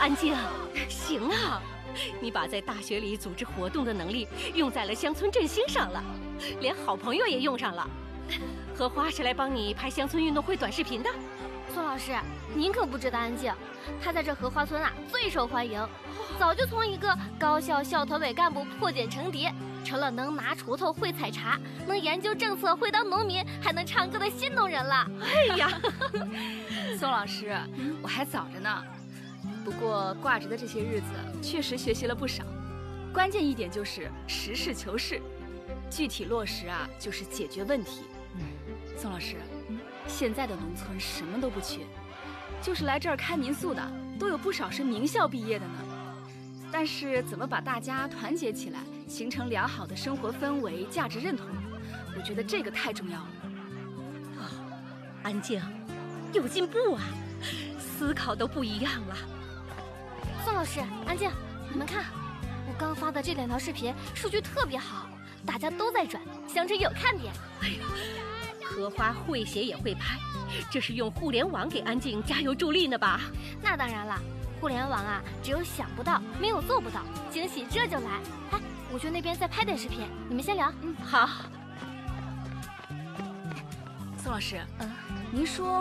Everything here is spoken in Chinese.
安静，行啊，你把在大学里组织活动的能力用在了乡村振兴上了，连好朋友也用上了。荷花是来帮你拍乡村运动会短视频的。 宋老师，您可不知道安静，她在这荷花村啊最受欢迎，早就从一个高校校团委干部破茧成蝶，成了能拿锄头会采茶，能研究政策会当农民，还能唱歌的新农人了。 哎呀， 宋老师，我还早着呢。不过挂职的这些日子，确实学习了不少。关键一点就是实事求是，具体落实啊，就是解决问题。宋老师，现在的农村什么都不缺，就是来这儿开民宿的，都有不少是名校毕业的呢。但是怎么把大家团结起来，形成良好的生活氛围、价值认同，我觉得这个太重要了。 安静，有进步啊，思考都不一样了。 宋老师，安静，你们看，我刚发的这2条视频数据特别好，大家都在转，想着有看点。 哎呀，荷花会写也会拍，这是用互联网给安静加油助力呢吧？ 那当然了，互联网啊，只有想不到，没有做不到，惊喜这就来。哎，我去那边再拍点视频，你们先聊。 好。 宋老师，您说